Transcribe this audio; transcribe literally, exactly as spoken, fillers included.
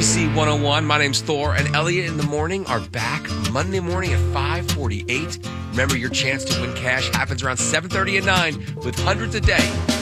C one oh one. My name's Thor, and Elliot in the Morning are back Monday morning at five forty-eight. Remember, your chance to win cash happens around seven thirty and nine with hundreds a day.